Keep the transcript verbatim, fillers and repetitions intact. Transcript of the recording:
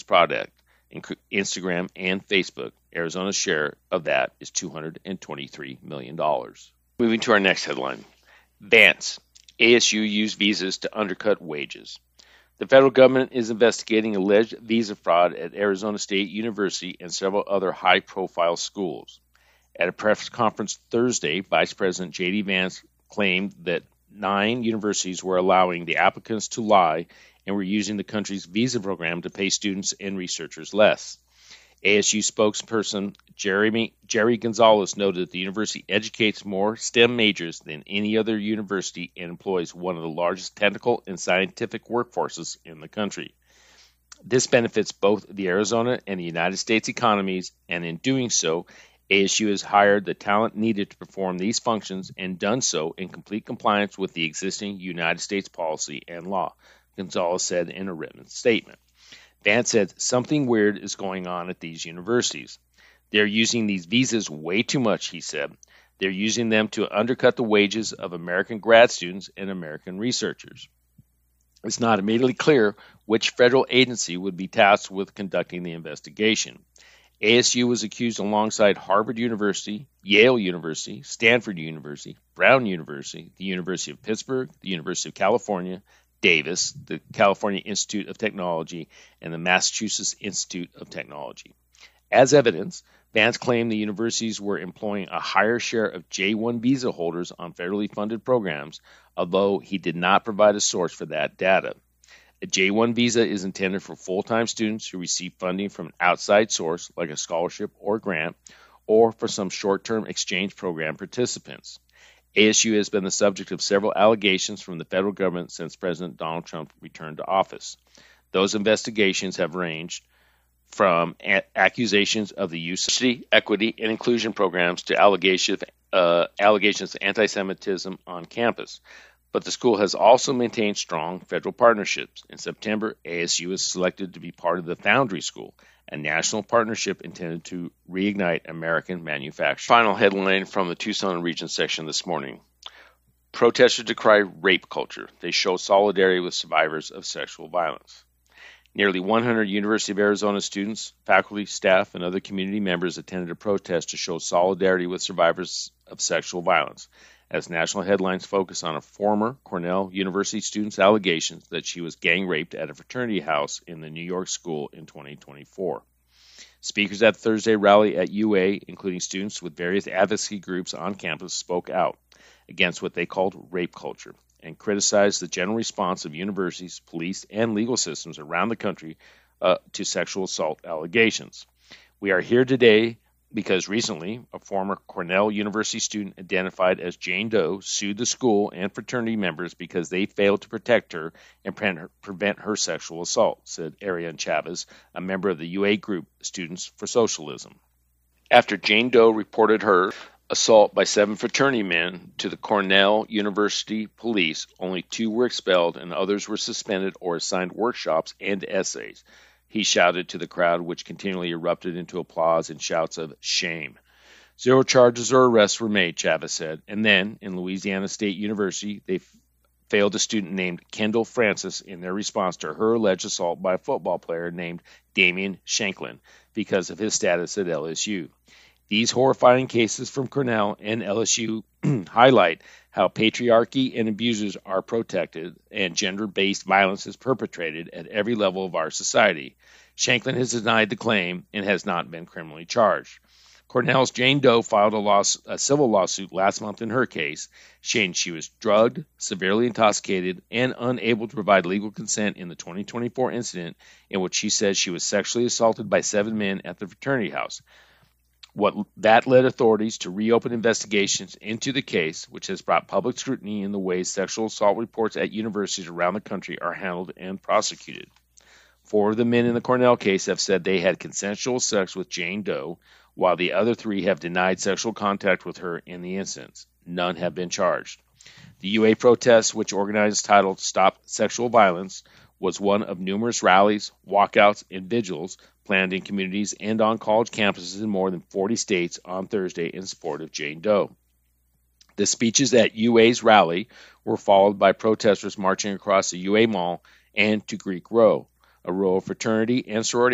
product, Instagram and Facebook. Arizona's share of that is two hundred twenty-three million dollars. Moving to our next headline. Vance, A S U used visas to undercut wages. The federal government is investigating alleged visa fraud at Arizona State University and several other high-profile schools. At a press conference Thursday, Vice President J D. Vance claimed that nine universities were allowing the applicants to lie and were using the country's visa program to pay students and researchers less. A S U spokesperson Jeremy, Jerry Gonzalez noted that the university educates more STEM majors than any other university and employs one of the largest technical and scientific workforces in the country. This benefits both the Arizona and the United States economies, and in doing so, A S U has hired the talent needed to perform these functions and done so in complete compliance with the existing United States policy and law, Gonzalez said in a written statement. Vance said something weird is going on at these universities. They're using these visas way too much, he said. They're using them to undercut the wages of American grad students and American researchers. It's not immediately clear which federal agency would be tasked with conducting the investigation. A S U was accused alongside Harvard University, Yale University, Stanford University, Brown University, the University of Pittsburgh, the University of California, Davis, the California Institute of Technology, and the Massachusetts Institute of Technology. As evidence, Vance claimed the universities were employing a higher share of J one visa holders on federally funded programs, although he did not provide a source for that data. A J one visa is intended for full-time students who receive funding from an outside source, like a scholarship or grant, or for some short-term exchange program participants. A S U has been the subject of several allegations from the federal government since President Donald Trump returned to office. Those investigations have ranged from a- accusations of the use of diversity, equity, and inclusion programs to allegations, uh, allegations of anti-Semitism on campus. But the school has also maintained strong federal partnerships. In September, A S U was selected to be part of the Foundry School, a national partnership intended to reignite American manufacturing. Final headline from the Tucson Region section this morning. Protesters decry rape culture. They show solidarity with survivors of sexual violence. Nearly one hundred University of Arizona students, faculty, staff, and other community members attended a protest to show solidarity with survivors of sexual violence, as national headlines focus on a former Cornell University student's allegations that she was gang raped at a fraternity house in the New York school in twenty twenty-four. Speakers at the Thursday rally at U A, including students with various advocacy groups on campus, spoke out against what they called rape culture and criticized the general response of universities, police, and legal systems around the country uh, to sexual assault allegations. We are here today because recently, a former Cornell University student identified as Jane Doe sued the school and fraternity members because they failed to protect her and prevent her sexual assault, said Ariane Chavez, a member of the U A group Students for Socialism. After Jane Doe reported her assault by seven fraternity men to the Cornell University police, only two were expelled and others were suspended or assigned workshops and essays. He shouted to the crowd, which continually erupted into applause and shouts of shame. Zero charges or arrests were made, Chavez said. And then, in Louisiana State University, they f- failed a student named Kendall Francis in their response to her alleged assault by a football player named Damian Shanklin because of his status at L S U. These horrifying cases from Cornell and L S U highlight how patriarchy and abusers are protected and gender-based violence is perpetrated at every level of our society. Shanklin has denied the claim and has not been criminally charged. Cornell's Jane Doe filed a, loss, a civil lawsuit last month in her case, saying she was drugged, severely intoxicated, and unable to provide legal consent in the twenty twenty-four incident in which she says she was sexually assaulted by seven men at the fraternity house. What that led authorities to reopen investigations into the case, which has brought public scrutiny in the ways sexual assault reports at universities around the country are handled and prosecuted. Four of the men in the Cornell case have said they had consensual sex with Jane Doe, while the other three have denied sexual contact with her in the incidents. None have been charged. The U A protest, which organized titled Stop Sexual Violence, was one of numerous rallies, walkouts, and vigils planned in communities and on college campuses in more than forty states on Thursday in support of Jane Doe. The speeches at U A's rally were followed by protesters marching across the U A Mall and to Greek Row, a row of fraternity and sorority